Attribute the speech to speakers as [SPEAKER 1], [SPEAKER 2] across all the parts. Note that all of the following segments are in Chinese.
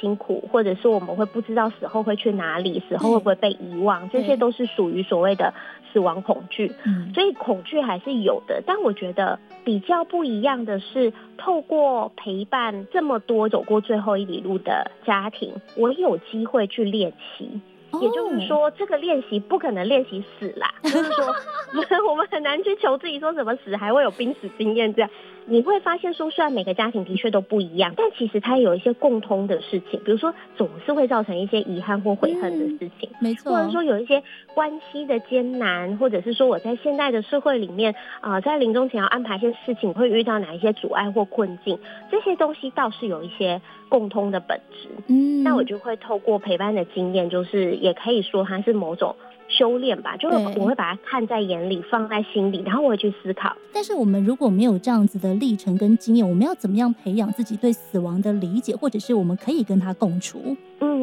[SPEAKER 1] 辛苦，或者是我们会不知道死后会去哪里，死后会不会被遗忘，这些都是属于所谓的死亡恐惧。所以恐惧还是有的，但我觉得比较不一样的是，透过陪伴这么多走过最后一里路的家庭，我有机会去练习。也就是说，这个练习不可能练习死啦，就是说我们很难去求自己说什么死还会有濒死经验这样。你会发现说，虽然每个家庭的确都不一样，但其实它有一些共通的事情，比如说总是会造成一些遗憾或悔恨的事情，
[SPEAKER 2] 没错，
[SPEAKER 1] 或者说有一些关系的艰难，或者是说我在现代的社会里面在临终前要安排一些事情，会遇到哪一些阻碍或困境，这些东西倒是有一些共通的本质。那我就会透过陪伴的经验，就是也可以说它是某种修炼吧，就我会把它看在眼里，放在心里，然后我会去思考。
[SPEAKER 2] 但是我们如果没有这样子的历程跟经验，我们要怎么样培养自己对死亡的理解，或者是我们可以跟它共处？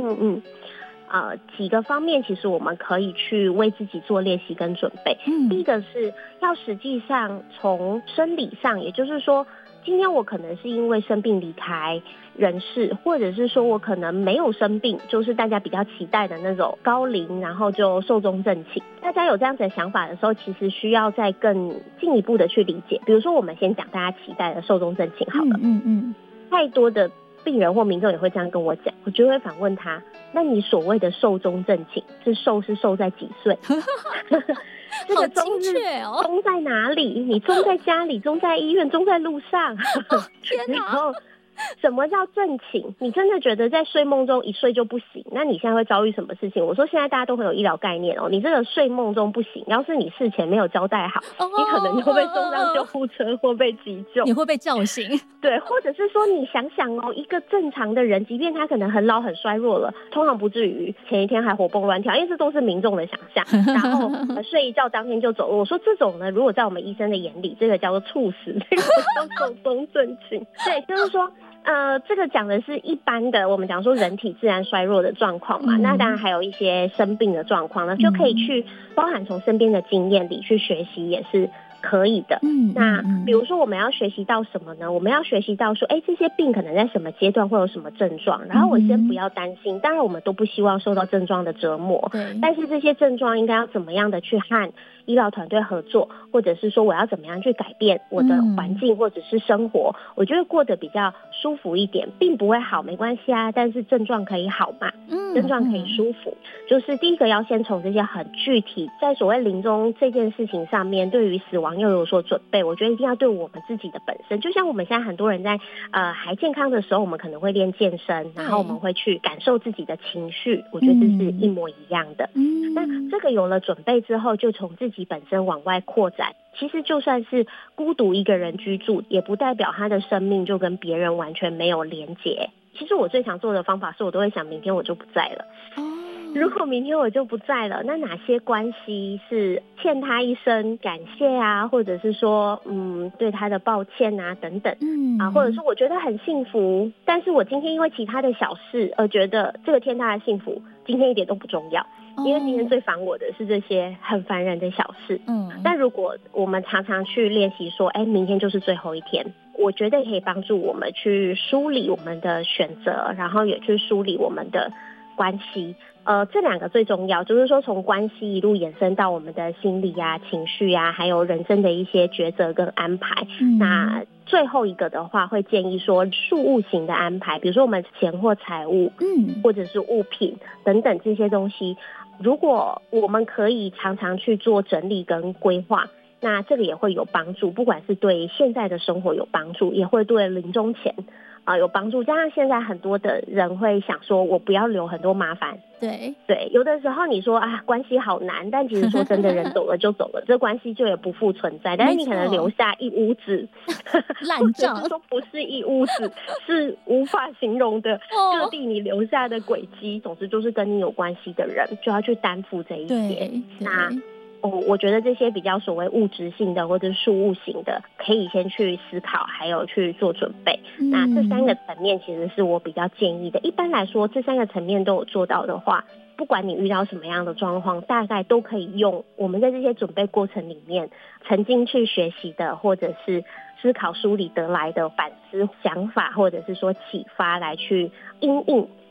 [SPEAKER 1] 几个方面其实我们可以去为自己做练习跟准备。第一个是要实际上从生理上，也就是说今天我可能是因为生病离开人世，或者是说我可能没有生病，就是大家比较期待的那种高龄然后就寿终正寝。大家有这样子的想法的时候，其实需要再更进一步的去理解。比如说我们先讲大家期待的寿终正寝好了。太多的病人或民众也会这样跟我讲，我就会反问他，那你所谓的寿终正寝是寿在几岁？这个终日终在哪里？你终在家里，终在医院，终在路上。
[SPEAKER 2] 天哪！
[SPEAKER 1] 然后什么叫正寝？你真的觉得在睡梦中一睡就不行？那你现在会遭遇什么事情？我说现在大家都很有医疗概念哦，你这个睡梦中不行，要是你事前没有交代好，你可能就会送上救护车或被急救，
[SPEAKER 2] 你会被叫醒。
[SPEAKER 1] 对，或者是说你想想哦，一个正常的人，即便他可能很老很衰弱了，通常不至于前一天还活蹦乱跳，因为这都是民众的想象，然后睡一觉当天就走了。我说这种呢，如果在我们医生的眼里，这个叫做猝死，这个叫寿终正寝。对，就是说这个讲的是一般的，我们讲说人体自然衰弱的状况嘛，那当然还有一些生病的状况呢，就可以去包含从身边的经验里去学习，也是可以的。那比如说我们要学习到什么呢？我们要学习到说，这些病可能在什么阶段会有什么症状，然后我先不要担心。当然我们都不希望受到症状的折磨，但是这些症状应该要怎么样的去和医疗团队合作，或者是说我要怎么样去改变我的环境或者是生活，我觉得过得比较舒服一点。病不会好没关系啊，但是症状可以好嘛，症状可以舒服。就是第一个要先从这些很具体，在所谓临终这件事情上面，对于死亡又有所准备。我觉得一定要对我们自己的本身，就像我们现在很多人在还健康的时候，我们可能会练健身，然后我们会去感受自己的情绪，我觉得这是一模一样的。那这个有了准备之后，就从自己本身往外扩展。其实就算是孤独一个人居住，也不代表他的生命就跟别人完全没有连结。其实我最常做的方法是，我都会想明天我就不在了。如果明天我就不在了，那哪些关系是欠他一声感谢啊，或者是说对他的抱歉啊等等或者说我觉得很幸福，但是我今天因为其他的小事而觉得这个天大的幸福今天一点都不重要，因为今天最烦我的是这些很烦人的小事。但如果我们常常去练习说明天就是最后一天，我觉得可以帮助我们去梳理我们的选择，然后也去梳理我们的关系。这两个最重要，就是说从关系一路延伸到我们的心理啊、情绪啊，还有人生的一些抉择跟安排。那最后一个的话，会建议说事务型的安排，比如说我们钱或财务，或者是物品等等这些东西，如果我们可以常常去做整理跟规划，那这个也会有帮助，不管是对现在的生活有帮助，也会对临终前有帮助。加上现在很多的人会想说我不要留很多麻烦，对，有的时候你说关系好难，但其实说真的人走了就走了，这关系就也不复存在，但是你可能留下一屋子烂账，或者是说不是一屋子是无法形容的各地你留下的轨迹，总之就是跟你有关系的人就要去担负这一些。那我觉得这些比较所谓物质性的或者是事务型的，可以先去思考，还有去做准备。那这三个层面其实是我比较建议的。一般来说，这三个层面都有做到的话，不管你遇到什么样的状况，大概都可以用我们在这些准备过程里面曾经去学习的，或者是思考梳理得来的反思想法，或者是说启发来去因应